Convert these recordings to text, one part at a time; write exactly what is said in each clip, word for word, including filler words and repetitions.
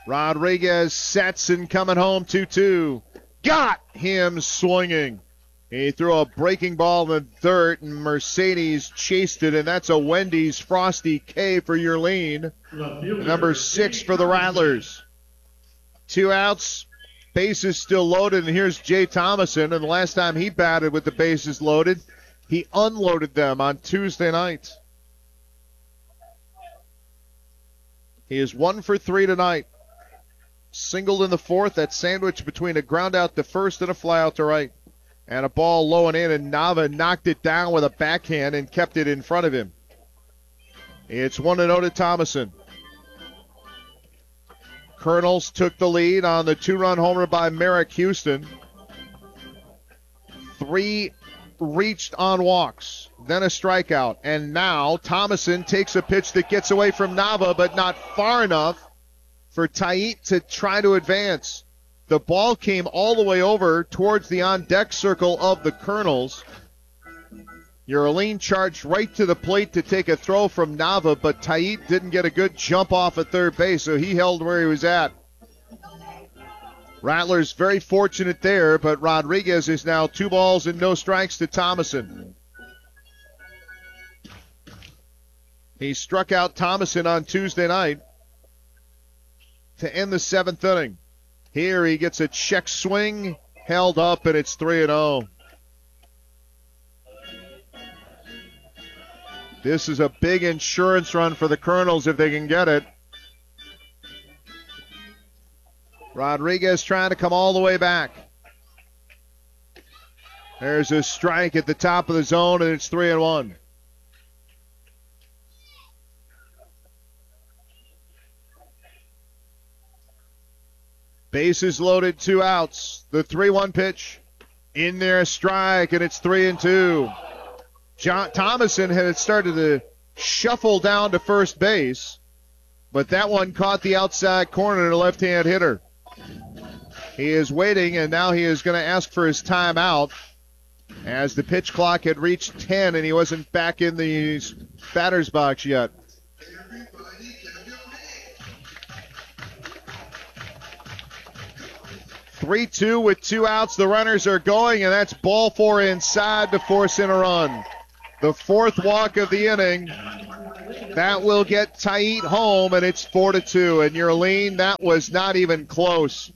Rodriguez sets and coming home two two. Got him swinging. He threw a breaking ball in the dirt, and Mercedes chased it, and that's a Wendy's Frosty K for your lean. Number six for the Rattlers. Two outs, bases still loaded, and here's Jay Thomason, and the last time he batted with the bases loaded, he unloaded them on Tuesday night. He is one for three tonight. Singled in the fourth, that sandwich between a ground out to first and a fly out to right. And a ball low and in, and Nava knocked it down with a backhand and kept it in front of him. It's one to oh to Thomason. Colonels took the lead on the two-run homer by Merrick Houston. Three reached on walks, then a strikeout. And now Thomason takes a pitch that gets away from Nava, but not far enough for Tait to try to advance. The ball came all the way over towards the on-deck circle of the Colonels. Yerlin charged right to the plate to take a throw from Nava, but Tait didn't get a good jump off at third base, so he held where he was at. Rattlers very fortunate there, but Rodriguez is now two balls and no strikes to Thomason. He struck out Thomason on Tuesday night to end the seventh inning. Here he gets a check swing, held up, and it's three and oh. This is a big insurance run for the Colonels if they can get it. Rodriguez trying to come all the way back. There's a strike at the top of the zone, and it's three and one. Bases loaded, two outs. The three one pitch. In there, a strike, and it's three and two. John Thomason had started to shuffle down to first base, but that one caught the outside corner to the left-hand hitter. He is waiting, and now he is going to ask for his timeout as the pitch clock had reached ten, and he wasn't back in the batter's box yet. three two with two outs. The runners are going, and that's ball four inside to force in a run. The fourth walk of the inning. That will get Tait home, and it's four to two. And Yerlin, that was not even close.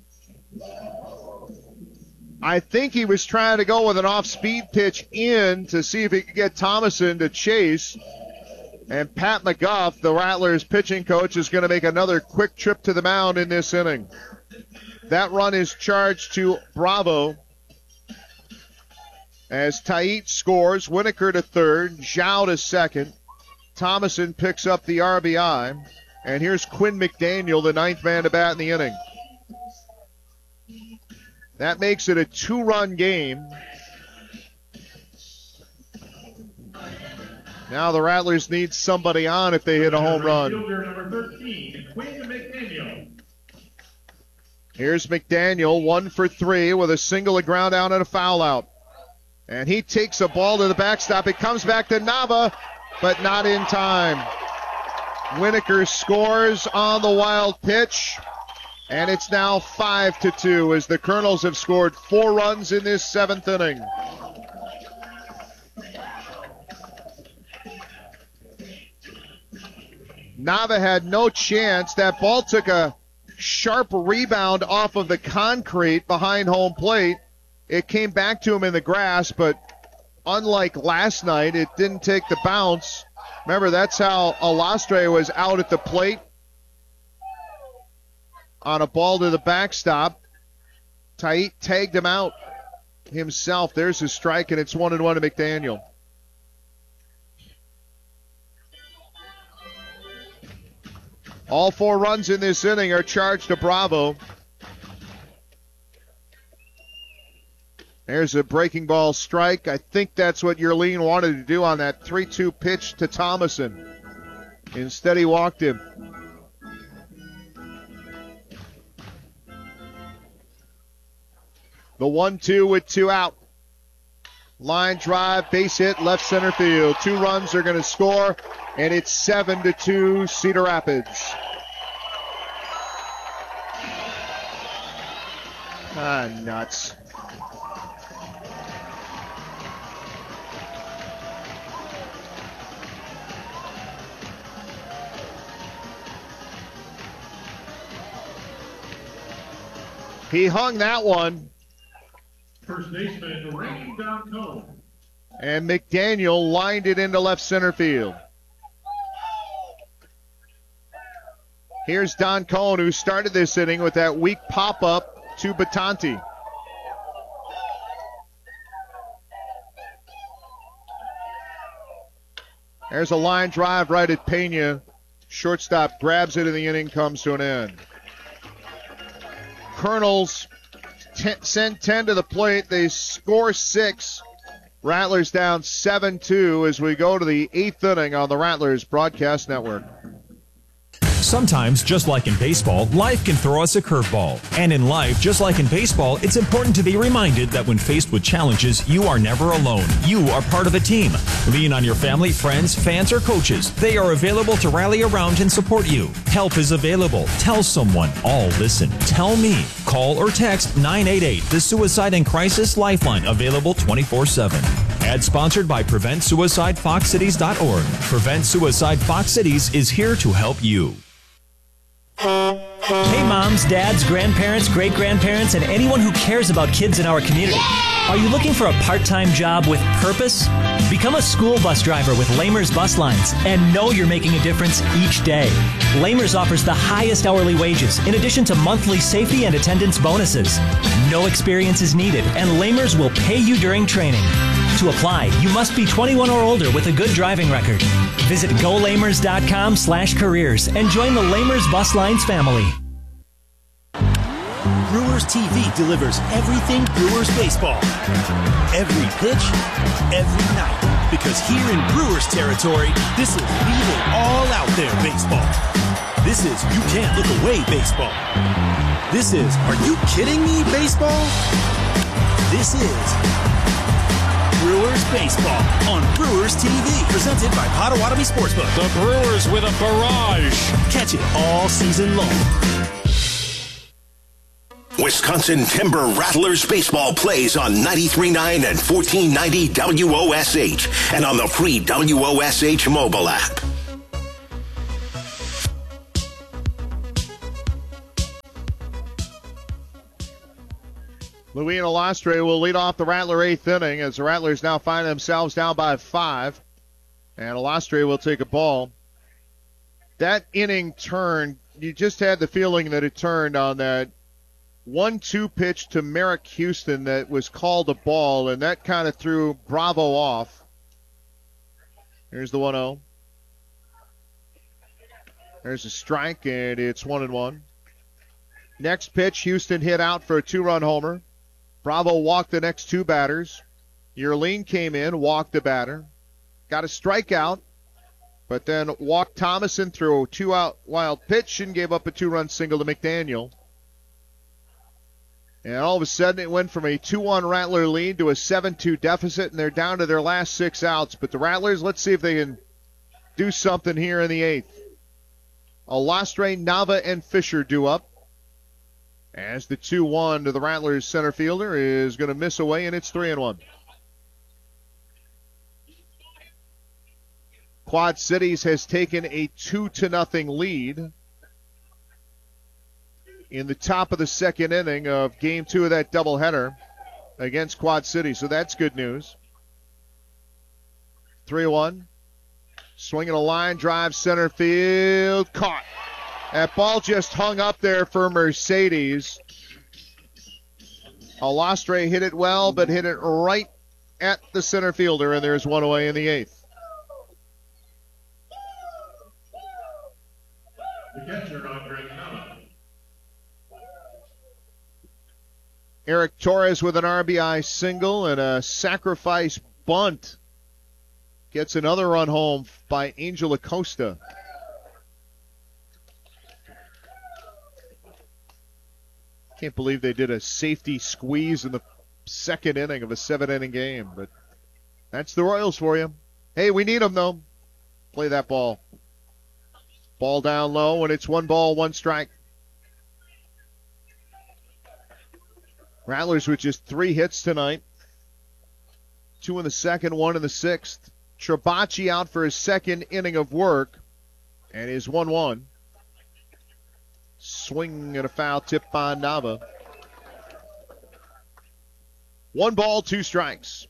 I think he was trying to go with an off-speed pitch in to see if he could get Thomason to chase. And Pat McGuff, the Rattlers pitching coach, is going to make another quick trip to the mound in this inning. That run is charged to Bravo as Tait scores. Winokur to third, Zhao to second. Thomason picks up the R B I. And here's Quinn McDaniel, the ninth man to bat in the inning. That makes it a two-run game. Now the Rattlers need somebody on if they hit a home run. Number thirteen, Quinn McDaniel. Here's McDaniel, one for three with a single, a ground out, and a foul out. And he takes a ball to the backstop. It comes back to Nava, but not in time. Winokur scores on the wild pitch, and it's now five to two as the Colonels have scored four runs in this seventh inning. Nava had no chance. That ball took a sharp rebound off of the concrete behind home plate. It came back to him in the grass, but unlike last night, it didn't take the bounce. Remember, that's how Alastre was out at the plate on a ball to the backstop. Tait tagged him out himself. There's his strike, and it's one and one to McDaniel. All four runs in this inning are charged to Bravo. There's a breaking ball strike. I think that's what Yerlin wanted to do on that three two pitch to Thomason. Instead, he walked him. The one two with two out. Line drive, base hit, left center field. Two runs are going to score, and it's seven to two Cedar Rapids. Ah, nuts. He hung that one. First baseman, Ray Don Cone. And McDaniel lined it into left center field. Here's Don Cone, who started this inning with that weak pop-up to Batanti. There's a line drive right at Pena. Shortstop grabs it and the inning comes to an end. Colonels ten, send ten to the plate. They score six. Rattlers down seven two as we go to the eighth inning on the Rattlers Broadcast Network. Sometimes, just like in baseball, life can throw us a curveball. And in life, just like in baseball, it's important to be reminded that when faced with challenges, you are never alone. You are part of a team. Lean on your family, friends, fans, or coaches. They are available to rally around and support you. Help is available. Tell someone. All listen. Tell me. Call or text nine eight eight, the Suicide and Crisis Lifeline, available twenty-four seven. Ad sponsored by Prevent Suicide Fox Cities dot org. Prevent Suicide Fox Cities is here to help you. Hey moms, dads, grandparents, great-grandparents, and anyone who cares about kids in our community. Are you looking for a part-time job with purpose? Become a school bus driver with Lamers Bus Lines and know you're making a difference each day. Lamers offers the highest hourly wages in addition to monthly safety and attendance bonuses. No experience is needed, and Lamers will pay you during training. To apply, you must be twenty-one or older with a good driving record. Visit go lamers dot com slash careers and join the Lamers Bus Lines family. Brewers T V delivers everything Brewers baseball. Every pitch, every night. Because here in Brewers territory, this is leave it all out there baseball. This is you can't look away baseball. This is are you kidding me baseball? This is Brewers Baseball on Brewers T V, presented by Potawatomi Sportsbook. The Brewers with a barrage. Catch it all season long. Wisconsin Timber Rattlers baseball plays on ninety-three point nine and fourteen ninety W O S H and on the free W O S H mobile app. Luis Alastre will lead off the Rattler eighth inning as the Rattlers now find themselves down by five. And Alastre will take a ball. That inning turned, you just had the feeling that it turned on that one two pitch to Merrick Houston that was called a ball, and that kind of threw Bravo off. Here's the one oh. There's a strike, and it's one and one. Next pitch, Houston hit out for a two-run homer. Bravo walked the next two batters. Yerlin came in, walked the batter. Got a strikeout, but then walked Thomason through a two-out wild pitch and gave up a two-run single to McDaniel. And all of a sudden it went from a two one Rattler lead to a seven two deficit, and they're down to their last six outs. But the Rattlers, let's see if they can do something here in the eighth. Alastre, Nava, and Fisher do up. As the two one to the Rattlers center fielder is going to miss away, and it's three and one. Quad Cities has taken a two to nothing lead in the top of the second inning of game two of that doubleheader against Quad Cities. So that's good news. three one. Swinging a line drive center field. Caught. That ball just hung up there for Mercedes. Alastre hit it well, but hit it right at the center fielder, and there's one away in the eighth. The catcher, Andre Nava. Eric Torres with an R B I single and a sacrifice bunt. Gets another run home by Angel Acosta. Can't believe they did a safety squeeze in the second inning of a seven-inning game, but that's the Royals for you. Hey, we need them, though. Play that ball. Ball down low, and it's one ball, one strike. Rattlers with just three hits tonight. Two in the second, one in the sixth. Trabacci out for his second inning of work. And is one one. Swing and a foul tip by Nava. One ball, two strikes.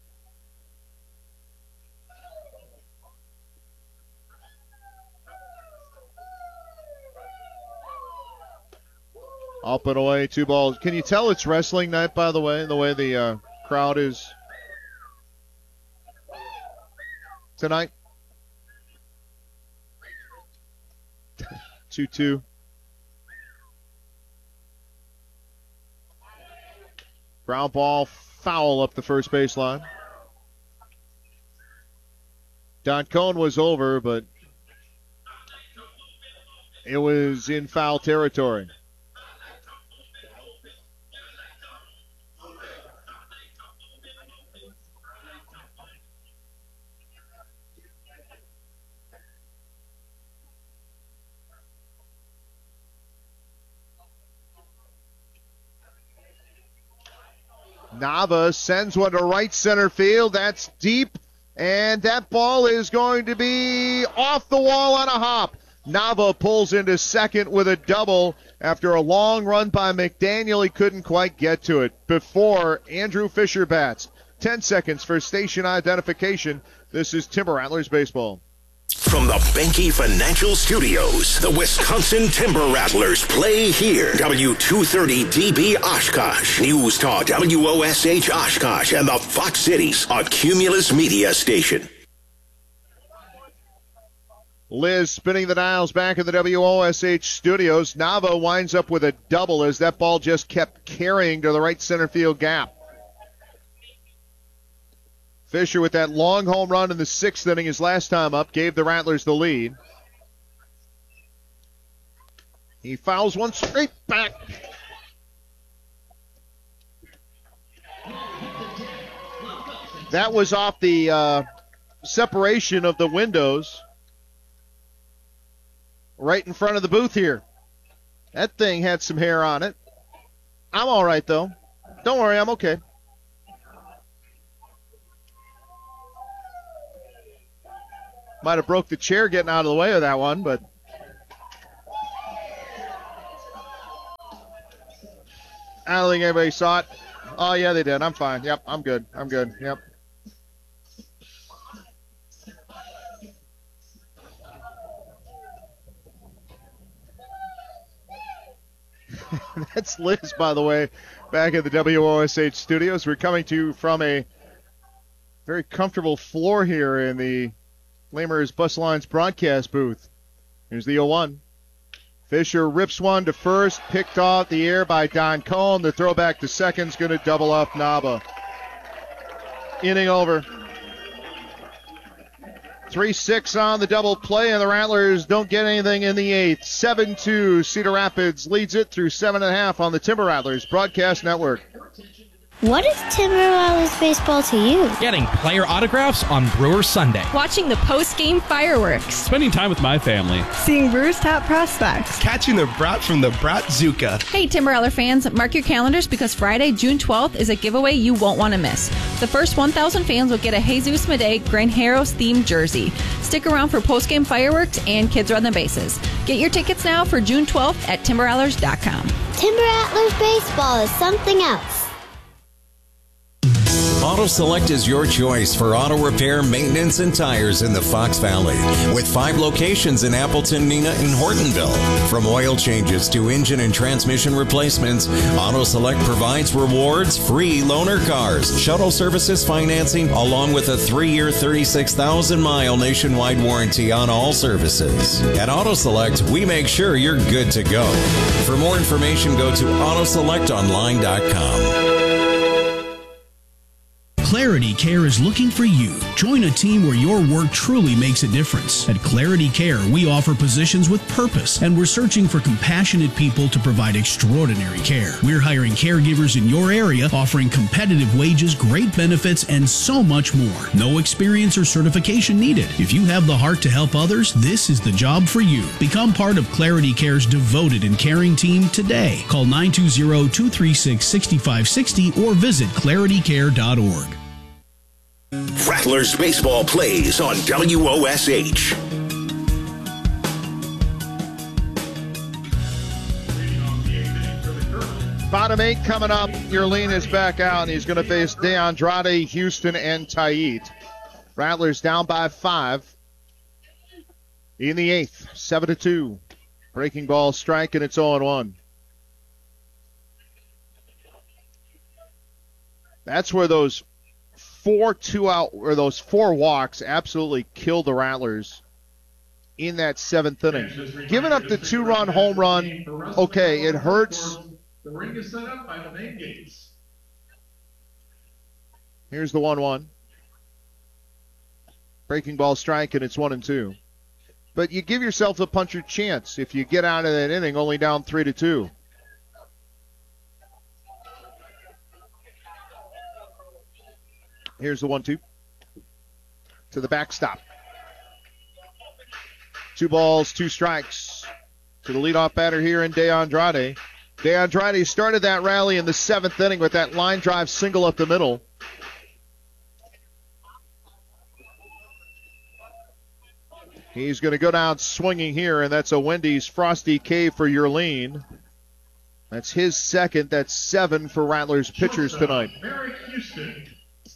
Up and away, two balls. Can you tell it's wrestling night, by the way, the way the uh, crowd is tonight? two two. Ground ball, foul up the first baseline. Don Cohn was over, but it was in foul territory. Nava sends one to right center field. That's deep, and that ball is going to be off the wall on a hop. Nava pulls into second with a double after a long run by McDaniel. He couldn't quite get to it before Andrew Fisher bats. Ten seconds for station identification. This is Timber Rattlers baseball. From the Benke Financial Studios, the Wisconsin Timber Rattlers play here. W two thirty D B Oshkosh, News Talk W O S H Oshkosh, and the Fox Cities, a Cumulus Media station. Liz spinning the dials back in the W O S H studios. Nava winds up with a double as that ball just kept carrying to the right center field gap. Fisher with that long home run in the sixth inning his last time up gave the Rattlers the lead. He fouls one straight back. That was off the uh, separation of the windows right in front of the booth here. That thing had some hair on it. I'm all right, though. Don't worry, I'm okay. Might have broke the chair getting out of the way of that one, but I don't think anybody saw it. Oh, yeah, they did. I'm fine. Yep, I'm good. I'm good. Yep. That's Liz, by the way, back at the W O S H studios. We're coming to you from a very comfortable floor here in the Lamers Bus Lines broadcast booth. Here's the oh one. Fisher rips one to first, picked off the air by Don Cohn. The throwback to second's going to double up Nava. Inning over. three six on the double play, and the Rattlers don't get anything in the eighth. seven two, Cedar Rapids leads it through seven and a half on the Timber Rattlers Broadcast Network. What is Timber Rattlers baseball to you? Getting player autographs on Brewers Sunday. Watching the post-game fireworks. Spending time with my family. Seeing Brewers top prospects. Catching the brat from the Bratzuka. Hey, Timber Rattler fans, mark your calendars because Friday, June twelfth is a giveaway you won't want to miss. The first one thousand fans will get a Jesus Madej Granjeros-themed jersey. Stick around for post-game fireworks and kids run the bases. Get your tickets now for June twelfth at timber rattlers dot com. Timber Rattlers baseball is something else. Auto Select is your choice for auto repair, maintenance, and tires in the Fox Valley. With five locations in Appleton, Neenah, and Hortonville. From oil changes to engine and transmission replacements, Auto Select provides rewards, free loaner cars, shuttle services financing, along with a three-year, thirty-six thousand mile nationwide warranty on all services. At Auto Select, we make sure you're good to go. For more information, go to auto select online dot com. Clarity Care is looking for you. Join a team where your work truly makes a difference. At Clarity Care, we offer positions with purpose, and we're searching for compassionate people to provide extraordinary care. We're hiring caregivers in your area, offering competitive wages, great benefits, and so much more. No experience or certification needed. If you have the heart to help others, this is the job for you. Become part of Clarity Care's devoted and caring team today. Call nine two zero, two three six, six five six zero or visit clarity care dot org. Rattlers baseball plays on W O S H. Bottom eight coming up. Yerlin is back out, and he's going to face DeAndrade, Houston, and Taiit. Rattlers down by five in the eighth, seven to two. Breaking ball strike, and it's oh and one. That's where those four two out or those four walks absolutely killed the Rattlers in that seventh inning. Giving up the two-run home run, okay, it hurts. The ring is set up by the main gates. Here's the one one. Breaking ball strike, and it's one and two. But you give yourself a puncher chance if you get out of that inning only down three to two. Here's the one two. To the backstop. Two balls, two strikes. To the leadoff batter here in DeAndrade. DeAndrade started that rally in the seventh inning with that line drive single up the middle. He's going to go down swinging here, and that's a Wendy's Frosty K for Yerlin. That's his second. That's seven for Rattlers pitchers tonight. Merrick Houston.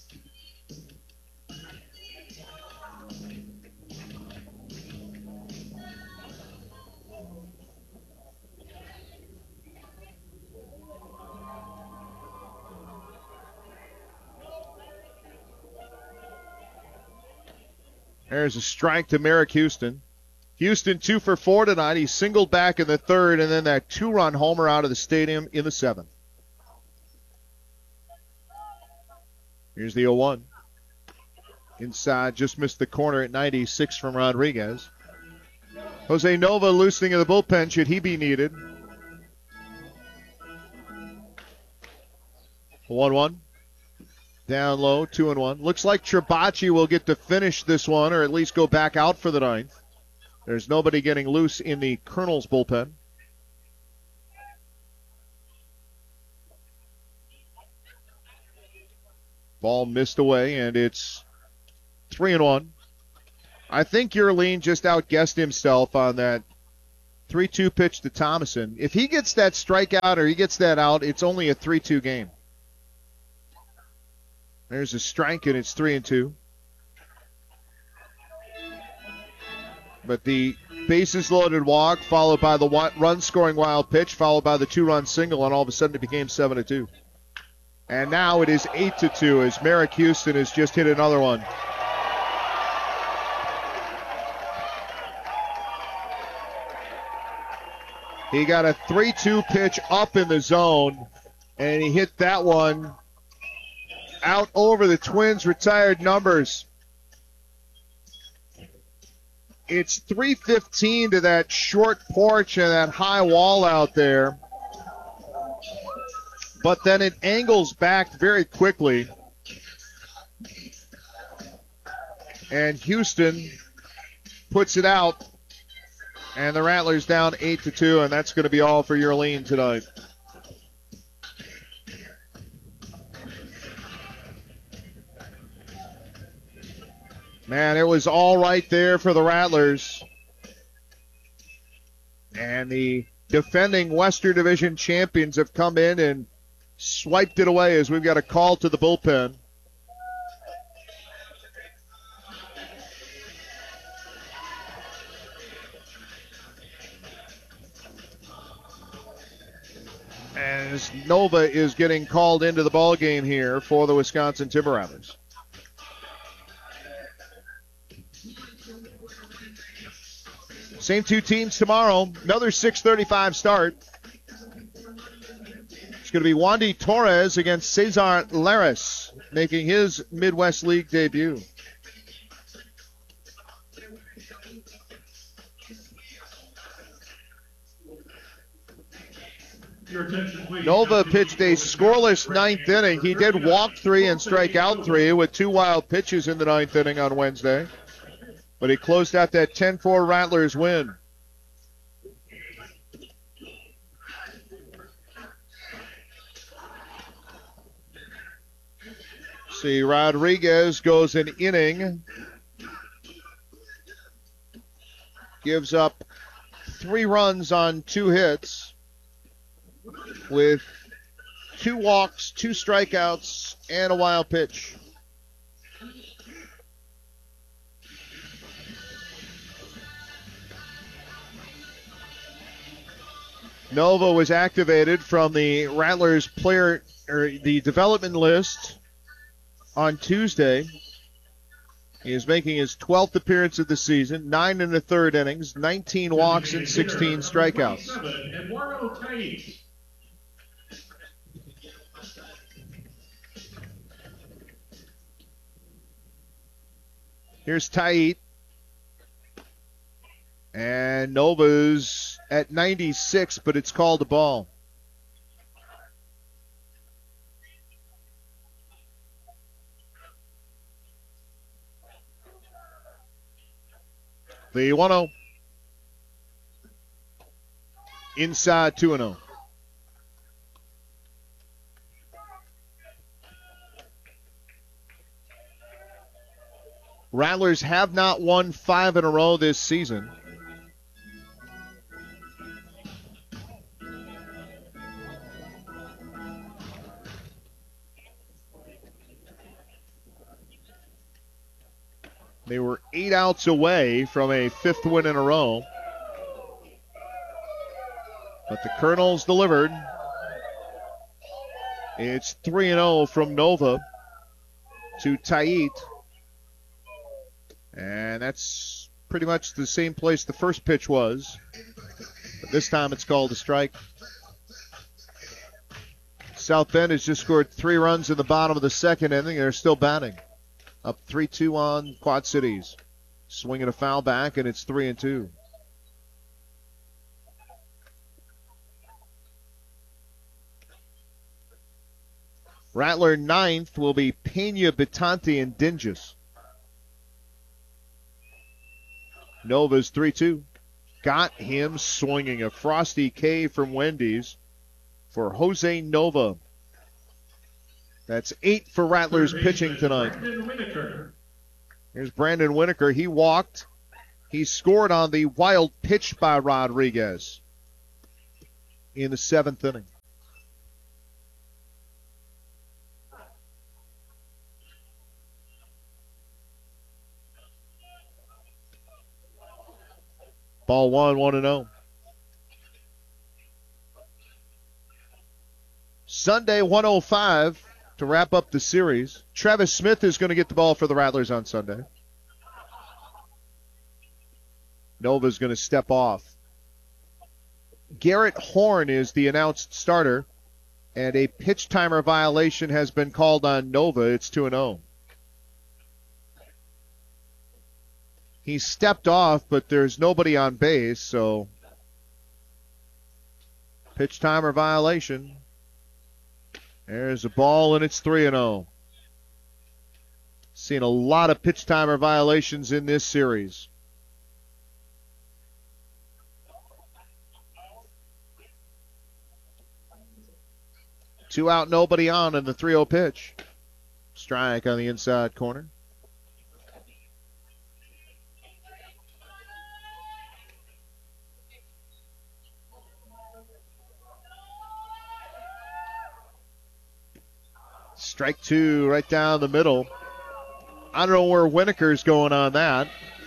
There's a strike to Merrick Houston. Houston two for four tonight. He singled back in the third, and then that two-run homer out of the stadium in the seventh. Here's the oh one. Inside, just missed the corner at ninety-six from Rodriguez. Jose Nova loosening of the bullpen should he be needed. one one. Down low, two and one. Looks like Tribacci will get to finish this one, or at least go back out for the ninth. There's nobody getting loose in the Colonel's bullpen. Ball missed away, and it's three and one. I think Yerlin just outguessed himself on that three two pitch to Thomason. If he gets that strikeout or he gets that out, it's only a three two game. There's a strike, and it's three and two. But the bases loaded walk, followed by the run-scoring wild pitch, followed by the two-run single, and all of a sudden it became seven to two. And now it is eight to two as Merrick Houston has just hit another one. He got a three two pitch up in the zone, and he hit that one out over the Twins' retired numbers. It's three fifteen to that short porch and that high wall out there. But then it angles back very quickly. And Houston puts it out. And the Rattlers down eight to two, and that's going to be all for Yerlin tonight. Man, it was all right there for the Rattlers. And the defending Western Division champions have come in and swiped it away as we've got a call to the bullpen. As Nova is getting called into the ballgame here for the Wisconsin Timber Rattlers. Same two teams tomorrow. Another six thirty-five start. It's going to be Wandy Torres against Cesar Laris. making his Midwest League debut. Your attention, please. Nova pitched a scoreless ninth inning. He did walk three and strike out three with two wild pitches in the ninth inning on Wednesday. But he closed out that ten four Rattlers win. See, Rodriguez goes an inning. Gives up three runs on two hits, with two walks, two strikeouts, and a wild pitch. Nova was activated from the Rattlers player or the development list on Tuesday. He is making his twelfth appearance of the season, nine in the third innings, nineteen walks, and sixteen strikeouts. Eduardo Tait. Here's Tait. And Nova's at ninety-six, but it's called a ball. The one oh. Inside two and oh. Rattlers have not won five in a row this season. They were eight outs away from a fifth win in a row. But the Colonels delivered. It's three and oh from Nova to Tait. And that's pretty much the same place the first pitch was. But this time it's called a strike. South Bend has just scored three runs in the bottom of the second inning. They're still batting. Up three two on Quad Cities. Swinging a foul back, and it's three and two. Rattler ninth will be Pena, Bitante, and Dinges. Nova's three two. Got him swinging. A frosty K from Wendy's for Jose Nova. That's eight for Rattlers pitching tonight. Here's Brandon Winokur. He walked. He scored on the wild pitch by Rodriguez in the seventh inning. Ball one, one and oh. Sunday, one oh five. To wrap up the series. Travis Smith is going to get the ball for the Rattlers on Sunday. Nova's going to step off. Garrett Horn is the announced starter, and a pitch timer violation has been called on Nova. It's two and oh. He stepped off, but there's nobody on base, so pitch timer violation. There's a ball, and it's three and oh. Seen a lot of pitch timer violations in this series. Two out, nobody on in the three oh pitch. Strike on the inside corner. Strike two right down the middle. I don't know where Winokur's going on that.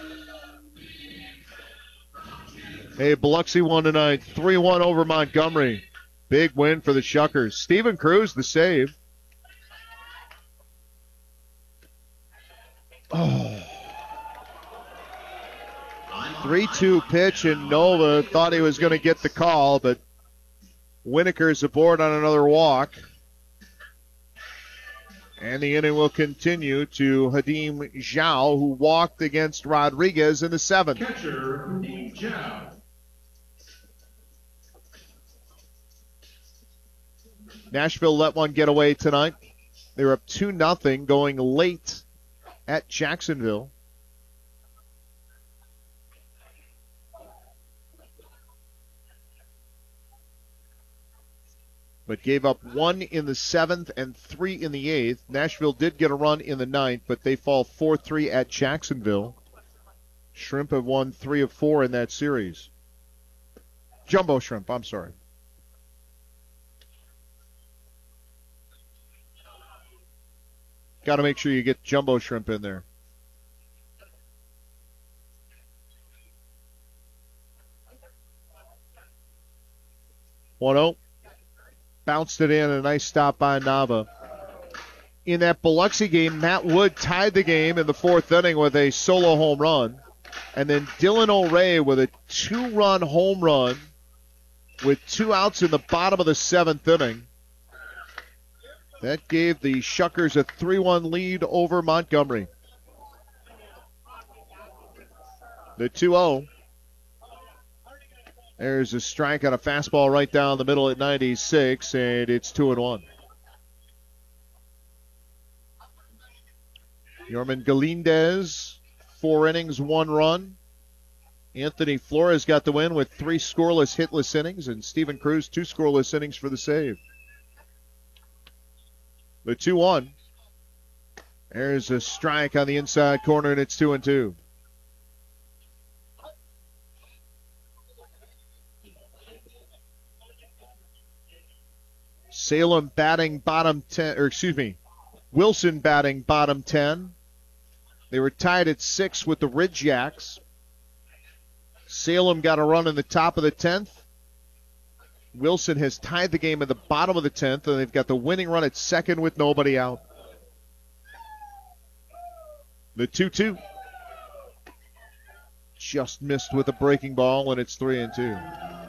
Hey, Biloxi won tonight, three one over Montgomery. Big win for the Shuckers. Stephen Cruz, the save. Oh. three two pitch, and Nova thought he was going to get the call, but Winokur's aboard on another walk. And the inning will continue to Hadim Zhao, who walked against Rodriguez in the seventh. Catcher, Hadim Zhao. Nashville let one get away tonight. They were up two nothing going late at Jacksonville. But gave up one in the seventh and three in the eighth. Nashville did get a run in the ninth, but they fall four three at Jacksonville. Shrimp have won three of four in that series. Jumbo Shrimp, I'm sorry. Got to make sure you get Jumbo Shrimp in there. one oh. Bounced it in. A nice stop by Nava. In that Biloxi game, Matt Wood tied the game in the fourth inning with a solo home run. And then Dylan O'Ray with a two-run home run with two outs in the bottom of the seventh inning. That gave the Shuckers a three one lead over Montgomery. The two oh. There's a strike on a fastball right down the middle at ninety-six, and it's two and one. Yorman Galindez, four innings, one run. Anthony Flores got the win with three scoreless, hitless innings, and Steven Cruz, two scoreless innings for the save. The two one. There's a strike on the inside corner, and it's two and two. Salem batting bottom ten, or excuse me, Wilson batting bottom ten. They were tied at six with the Ridge Yaks. Salem got a run in the top of the tenth. Wilson has tied the game at the bottom of the tenth, and they've got the winning run at second with nobody out. The two two. Just missed with a breaking ball, and it's three and two.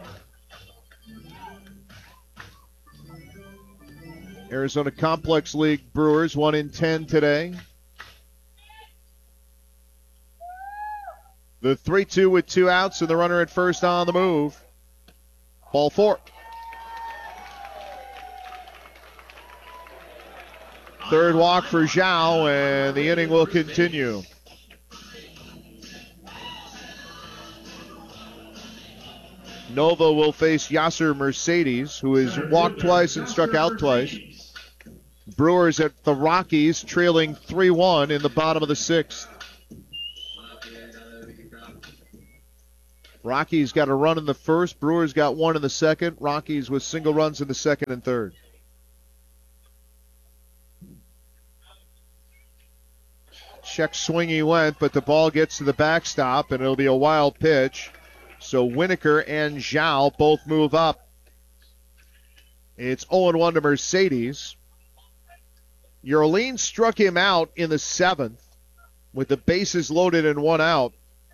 Arizona Complex League Brewers, one in ten today. The three two with two outs, and the runner at first on the move. Ball four. Third walk for Zhao, and the inning will continue. Nova will face Yasser Mercedes, who has walked twice and struck out twice. Brewers at the Rockies, trailing three one in the bottom of the sixth. Rockies got a run in the first. Brewers got one in the second. Rockies with single runs in the second and third. Check swing he went, but the ball gets to the backstop, and it'll be a wild pitch. So Winokur and Zhao both move up. It's oh and one to Mercedes. Yerlin struck him out in the seventh with the bases loaded and one out.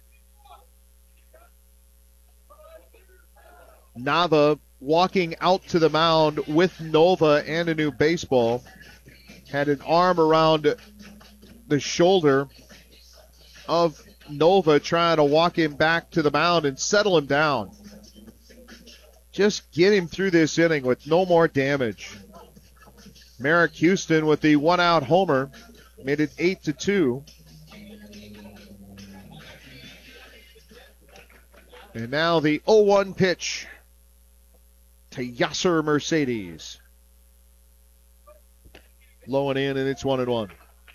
Nava walking out to the mound with Nova and a new baseball. Had an arm around the shoulder of Nova, trying to walk him back to the mound and settle him down. Just get him through this inning with no more damage. Merrick Houston with the one-out homer made it eight to two. And now the oh one pitch to Yasser Mercedes. Low and in, and it's one and one.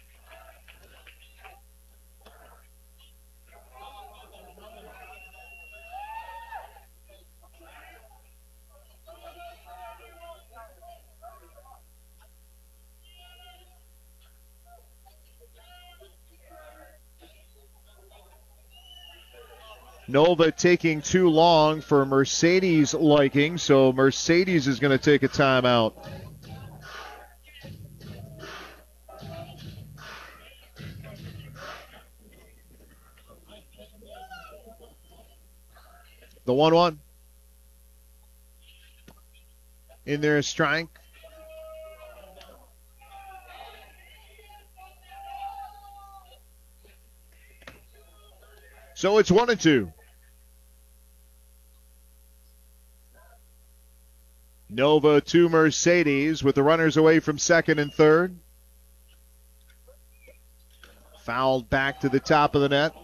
Nova taking too long for Mercedes' liking, so Mercedes is going to take a timeout. The one one. In there, a strike. So it's one and two. Nova to Mercedes with the runners away from second and third. Fouled back to the top of the net.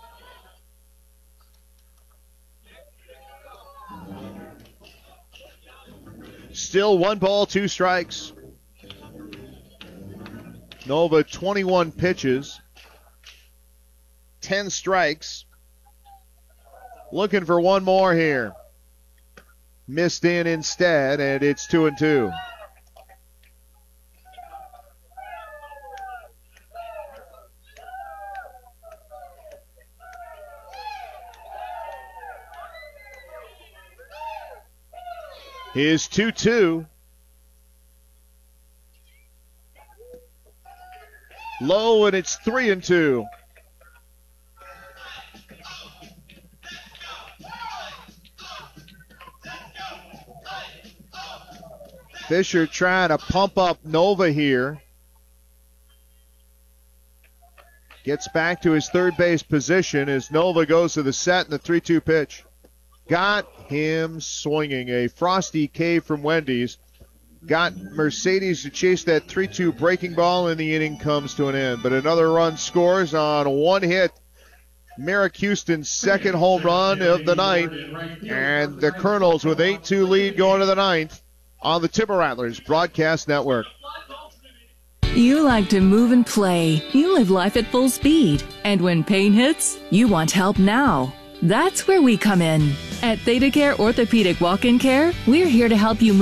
Still one ball, two strikes. Nova twenty-one pitches, ten strikes. Looking for one more here. Missed in instead, and it's two and two. Here's two two. Low, and it's three and two. Fisher trying to pump up Nova here. Gets back to his third base position as Nova goes to the set in the three two pitch. Got him swinging. A Frosty K from Wendy's. Got Mercedes to chase that three two breaking ball, and the inning comes to an end. But another run scores on one hit. Merrick Houston's second home run of the night. And the Colonels with eight two lead going to the ninth on the Timber Rattlers Broadcast Network. You like to move and play. You live life at full speed. And when pain hits, you want help now. That's where we come in. At Theta Care Orthopedic Walk-In Care, we're here to help you move.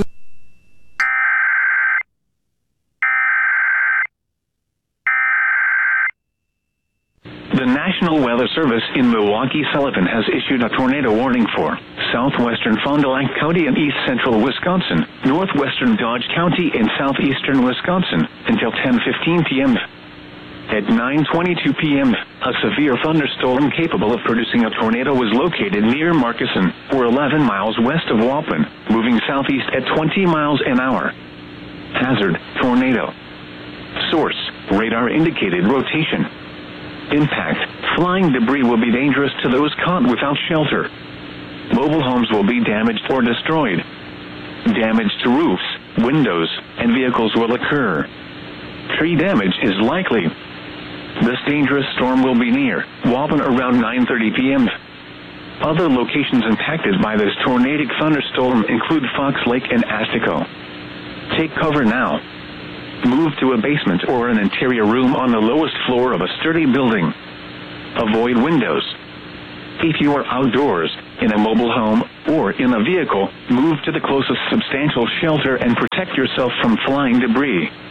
The National Weather Service in Milwaukee-Sullivan has issued a tornado warning for southwestern Fond du Lac County and east central Wisconsin, northwestern Dodge County and southeastern Wisconsin until ten fifteen p.m. At nine twenty-two p.m., a severe thunderstorm capable of producing a tornado was located near Markeson, or eleven miles west of Waupun, moving southeast at twenty miles an hour. Hazard, tornado. Source, radar indicated rotation. Impact, flying debris will be dangerous to those caught without shelter. Mobile homes will be damaged or destroyed. Damage to roofs, windows, and vehicles will occur. Tree damage is likely. This dangerous storm will be near Waupun around nine thirty p.m. Other locations impacted by this tornadic thunderstorm include Fox Lake and Astico. Take cover now. Move to a basement or an interior room on the lowest floor of a sturdy building. Avoid windows. If you are outdoors, in a mobile home, or in a vehicle, move to the closest substantial shelter and protect yourself from flying debris.